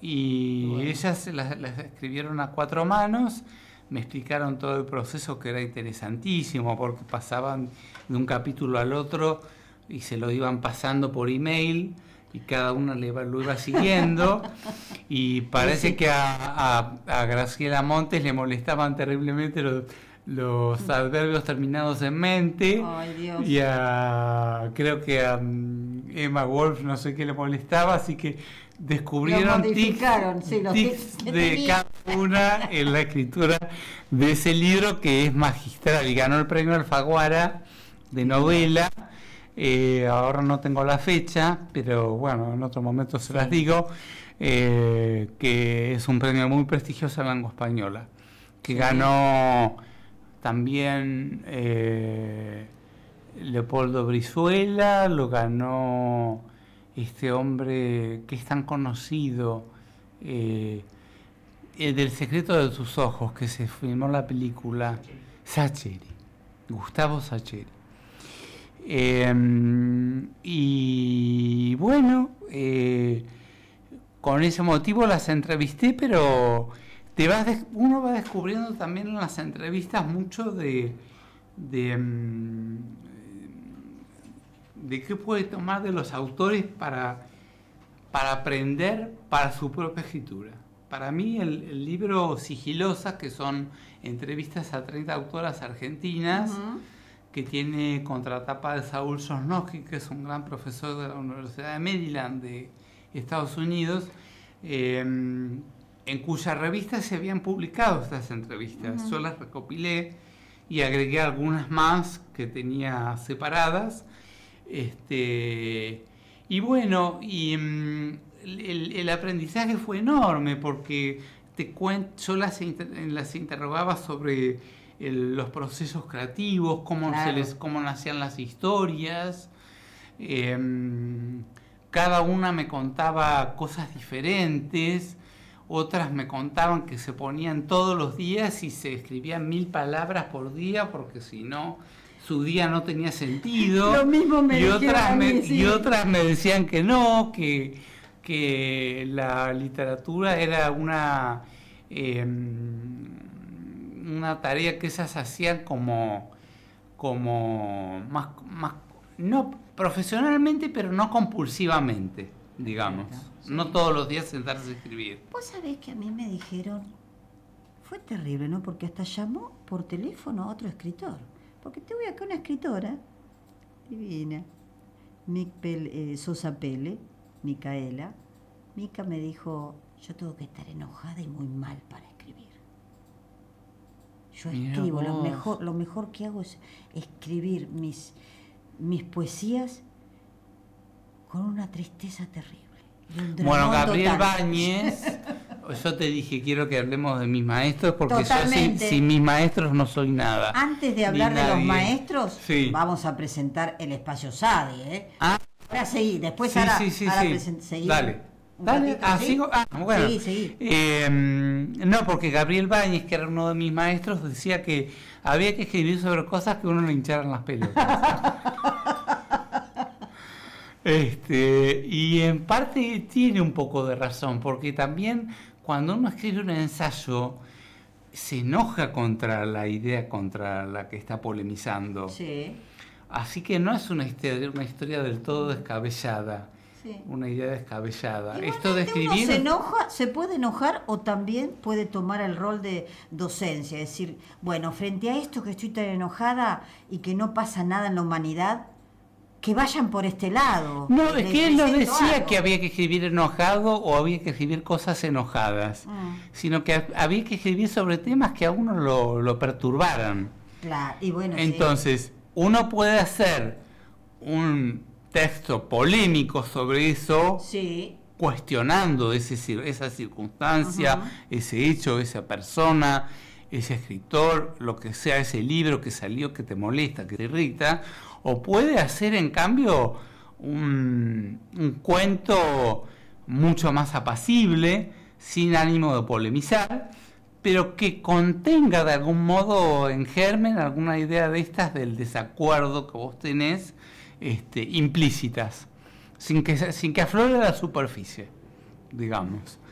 y Bueno. ellas las escribieron a cuatro manos, me explicaron todo el proceso que era interesantísimo porque pasaban de un capítulo al otro y se lo iban pasando por email y cada una lo iba siguiendo y parece que a Graciela Montes le molestaban terriblemente los adverbios terminados en mente. Ay, Dios. Y creo que a Emma Wolf no sé qué le molestaba, así que descubrieron tics de cada una en la escritura de ese libro que es magistral y ganó el premio Alfaguara de novela. Ahora no tengo la fecha, pero bueno, en otro momento se las digo, que es un premio muy prestigioso en lengua española, que ganó también Leopoldo Brizuela, lo ganó este hombre que es tan conocido, del secreto de tus ojos, que se filmó la película, Sacheri, Gustavo Sacheri. Y bueno, con ese motivo las entrevisté, pero uno va descubriendo también en las entrevistas mucho de qué puede tomar de los autores para aprender para su propia escritura. Para mí el libro Sigilosa, que son entrevistas a 30 autoras argentinas, que tiene contratapa de Saúl Sosnowski, que es un gran profesor de la Universidad de Maryland de Estados Unidos, en cuya revista se habían publicado estas entrevistas. Yo las recopilé y agregué algunas más que tenía separadas. Y bueno, el aprendizaje fue enorme porque yo las interrogaba sobre los procesos creativos, cómo nacían las historias. Cada una me contaba cosas diferentes, otras me contaban que se ponían todos los días y se escribían 1000 palabras por día porque si no su día no tenía sentido. Lo mismo me y otras me decían que no, que la literatura era una tarea que esas hacían como más no profesionalmente, pero no compulsivamente, digamos. Sí. No todos los días sentarse a escribir. Vos sabés que a mí me dijeron, fue terrible, ¿no? Porque hasta llamó por teléfono a otro escritor. Porque te voy acá una escritora divina, Sosa Pele, Micaela. Mica me dijo, yo tengo que estar enojada y muy mal para escribir. Yo escribo, lo mejor que hago es escribir mis poesías con una tristeza terrible. Bueno, Gabriel Báñez, yo te dije, quiero que hablemos de mis maestros, porque totalmente. Yo sin mis maestros no soy nada. Antes de hablar de los maestros, vamos a presentar el espacio Sadi, ¿eh? Ahora seguí, después seguí. Dale, sigo. Bueno. Seguí. No, porque Gabriel Báñez, que era uno de mis maestros, decía que había que escribir sobre cosas que uno le hincharan las pelotas. Y en parte tiene un poco de razón, porque también cuando uno escribe un ensayo se enoja contra la idea contra la que está polemizando. Sí. Así que no es una historia del todo descabellada. Sí. Una idea descabellada. Esto de escribir... Uno se puede enojar o también puede tomar el rol de docencia, es decir, bueno, frente a esto que estoy tan enojada y que no pasa nada en la humanidad, que vayan por este lado. No, es que él no decía que había que escribir enojado o había que escribir cosas enojadas, sino que había que escribir sobre temas que a uno lo perturbaran. Claro, y bueno, entonces, uno puede hacer un texto polémico sobre eso, cuestionando esa circunstancia, ese hecho, esa persona, ese escritor, lo que sea, ese libro que salió que te molesta, que te irrita, o puede hacer en cambio un cuento mucho más apacible, sin ánimo de polemizar, pero que contenga de algún modo en germen alguna idea de estas del desacuerdo que vos tenés, implícitas, sin que aflore la superficie, digamos.